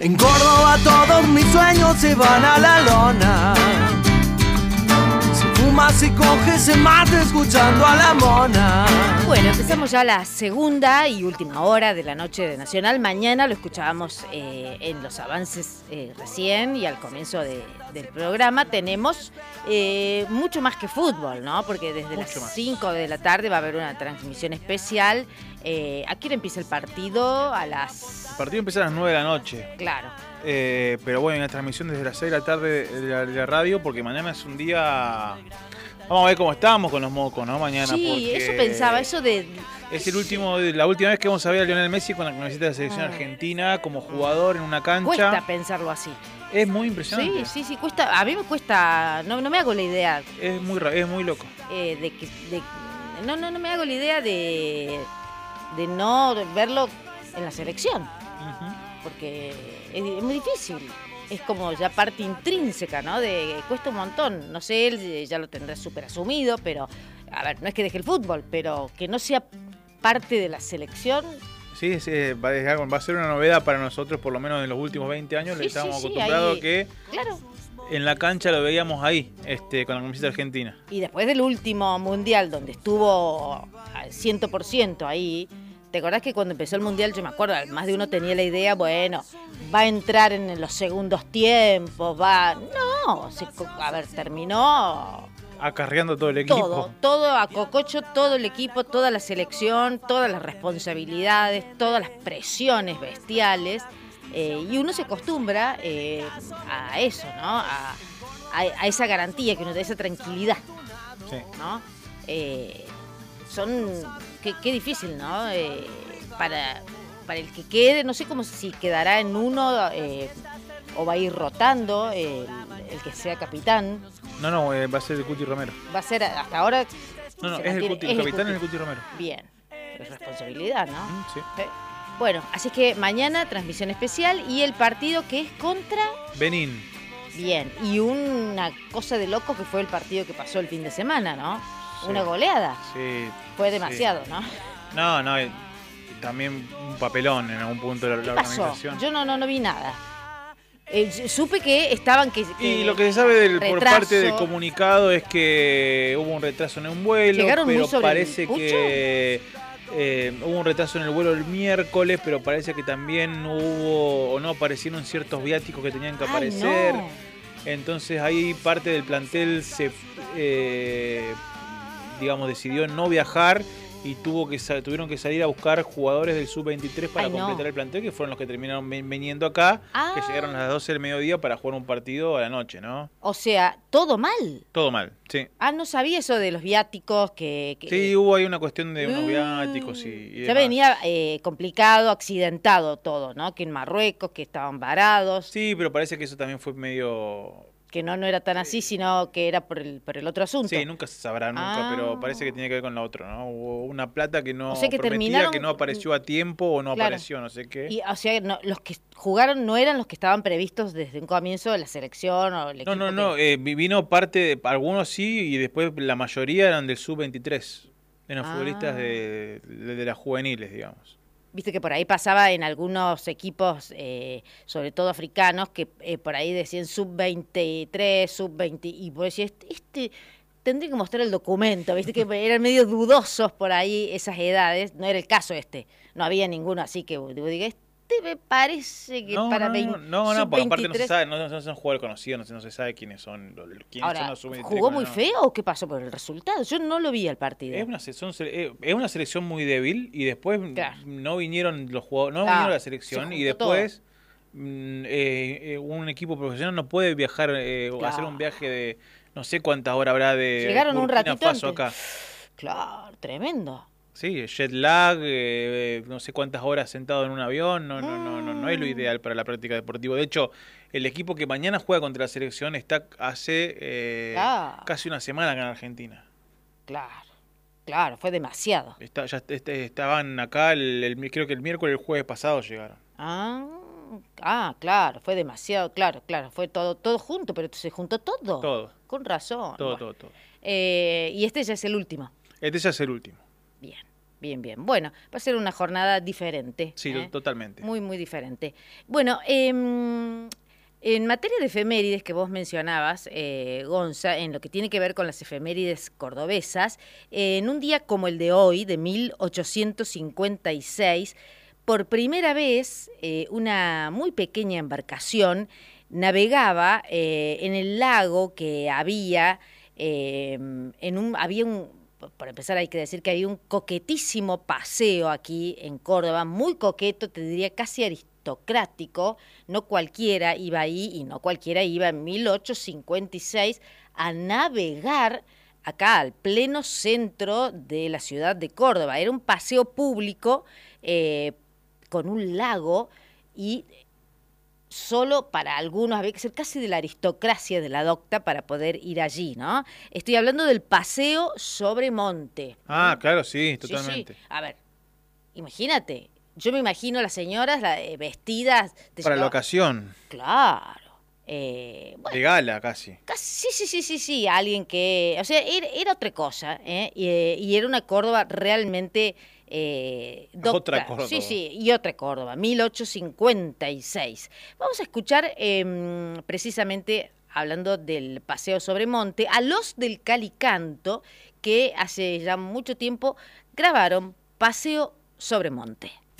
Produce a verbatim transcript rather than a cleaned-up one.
En Córdoba todos mis sueños se van a la lona. Se fuma, se coge, se mata escuchando a la mona. Bueno, empezamos ya la segunda y última hora de la noche de Nacional. Mañana lo escuchábamos eh, en los avances eh, recién y al comienzo de, del programa. Tenemos eh, mucho más que fútbol, ¿no? Porque desde mucho las cinco de la tarde va a haber una transmisión especial. Eh, ¿A qué hora empieza el partido? A las... El partido empieza a las nueve de la noche. Claro. Eh, pero bueno, una transmisión desde las seis de la tarde de la, de la radio, porque mañana es un día... Vamos a ver cómo estamos con los mocos, ¿no? Mañana. Sí, eso pensaba, eso de... Es el último, la última vez que vamos a ver a Lionel Messi con la camiseta de la selección ah. argentina como jugador en una cancha. Cuesta pensarlo así. Es muy impresionante. Sí, sí, sí, cuesta. A mí me cuesta, no, no me hago la idea. Es muy, es muy loco. Eh, de que, de, no, no, no me hago la idea de, de no verlo en la selección, uh-huh. porque es, es muy difícil. Es como ya parte intrínseca, ¿no? De cuesta un montón. No sé, él ya lo tendrá súper asumido, pero, a ver, no es que deje el fútbol, pero que no sea parte de la selección. Sí, sí va, va a ser una novedad para nosotros, por lo menos en los últimos veinte años. Sí, le estábamos sí, sí, acostumbrados a que claro. en la cancha lo veíamos ahí, este, con la camiseta argentina. Y después del último mundial, donde estuvo al cien por ciento ahí... ¿Te acordás que cuando empezó el Mundial, yo me acuerdo, más de uno tenía la idea, bueno, va a entrar en los segundos tiempos, va... No, se, a ver, terminó... Acarreando todo el equipo. Todo, todo a cococho, todo el equipo, toda la selección, todas las responsabilidades, todas las presiones bestiales. Eh, y uno se acostumbra eh, a eso, ¿no? A, a, a esa garantía que nos da esa tranquilidad, sí. ¿no? Eh, son... Qué, qué difícil, ¿no? Eh, para, para el que quede, no sé cómo si quedará en uno eh, o va a ir rotando el, el que sea capitán. No, no, eh, va a ser el Cuti Romero. Va a ser hasta ahora... No, no, es el, Cuti, el capitán es el Cuti Romero. Bien, es responsabilidad, ¿no? Mm, sí. Eh, bueno, así que mañana transmisión especial y el partido que es contra... Benín. Bien, y una cosa de loco que fue el partido que pasó el fin de semana, ¿no? Sí. Una goleada. Sí. Fue demasiado, sí. ¿no? No, no, también un papelón en algún punto de la, la organización. Yo no, no, no vi nada. Eh, supe que estaban que, que y lo que se sabe del, por parte del comunicado es que hubo un retraso en un vuelo, ¿Llegaron pero muy sobre parece que eh, hubo un retraso en el vuelo el miércoles, pero parece que también hubo o no aparecieron ciertos viáticos que tenían que aparecer. Ay, no. Entonces ahí parte del plantel se eh, digamos decidió no viajar y tuvo que tuvieron que salir a buscar jugadores del sub veintitrés para Ay, completar no. el plantel, que fueron los que terminaron viniendo acá, ah. que llegaron a las doce del mediodía para jugar un partido a la noche, ¿no? O sea, todo mal. Todo mal, sí. Ah, no sabía eso de los viáticos que... que... Sí, hubo ahí una cuestión de unos viáticos y, y ya demás. venía eh, complicado, accidentado todo, ¿no? Que en Marruecos, que estaban varados. Sí, pero parece que eso también fue medio... Que no, no era tan así, sino que era por el, por el otro asunto. Sí, nunca se sabrá, nunca, ah. pero parece que tiene que ver con la otra, ¿no? Hubo una plata que no o sea que prometía, terminaron... que no apareció a tiempo o no claro. apareció, no sé qué. Y, o sea, no, los que jugaron no eran los que estaban previstos desde un comienzo de la selección o el equipo. No, no, no, que... eh, vino parte, de, algunos sí, y después la mayoría eran del sub veintitrés. Eran ah. futbolistas de, de, de las juveniles, digamos. Viste que por ahí pasaba en algunos equipos, eh, sobre todo africanos, que eh, por ahí decían sub veintitrés, sub veinte, y vos decías, este, este tendría que mostrar el documento, viste que eran medio dudosos por ahí esas edades, no era el caso este, no había ninguno así que vos digas, este me parece que no, para no, veinte, no, no, no, porque aparte no se sabe, no, no, no son jugadores conocidos, no se, no se sabe quiénes son, quiénes ahora, son los sub veintitrés. ¿jugó muy no. feo o qué pasó por el resultado? Yo no lo vi al partido. Es una, son, es una selección muy débil y después claro. no vinieron los jugadores, no ah, vinieron la selección y después mm, eh, eh, un equipo profesional no puede viajar, eh, claro. hacer un viaje de no sé cuántas horas habrá de llegaron Burkina un ratito Faso antes. Acá. Claro, tremendo. Sí, jet lag, eh, no sé cuántas horas sentado en un avión, no, no, no, no, no es lo ideal para la práctica deportiva. De hecho, el equipo que mañana juega contra la selección está hace eh, claro. casi una semana acá en Argentina. Claro, claro, fue demasiado. Está, ya este, estaban acá, el, el, creo que el miércoles, el jueves pasado llegaron. Ah, ah, claro, fue demasiado, claro, claro, fue todo, todo junto, pero se juntó todo. Todo. Con razón. Todo, bueno. todo, todo. Eh, y este ya es el último. Este ya es el último. Bien. bien, bien. Bueno, va a ser una jornada diferente. Sí, ¿eh? totalmente. Muy, muy diferente. Bueno, eh, en materia de efemérides que vos mencionabas, eh, Gonza, en lo que tiene que ver con las efemérides cordobesas, eh, en un día como el de hoy, de mil ochocientos cincuenta y seis, por primera vez eh, una muy pequeña embarcación navegaba eh, en el lago que había, eh, en un, había un, por empezar hay que decir que había un coquetísimo paseo aquí en Córdoba, muy coqueto, te diría casi aristocrático, no cualquiera iba ahí y no cualquiera iba en mil ochocientos cincuenta y seis a navegar acá al pleno centro de la ciudad de Córdoba. Era un paseo público eh, con un lago y solo para algunos, había que ser casi de la aristocracia de la docta para poder ir allí, ¿no? Estoy hablando del paseo sobre monte. Ah, claro, sí, Sí, totalmente. sí. A ver, imagínate, yo me imagino a las señoras la, eh, vestidas... De Para la no, ocasión, claro. Eh, bueno, de gala casi. casi, sí, sí, sí, sí, sí, alguien que... O sea, era, era otra cosa, ¿eh? Y, eh, y era una Córdoba realmente... Eh, docta. Otra Córdoba. Sí, sí, y otra Córdoba, mil ochocientos cincuenta y seis. Vamos a escuchar eh, precisamente, hablando del paseo sobre monte, a los del Calicanto, que hace ya mucho tiempo grabaron Paseo sobre monte.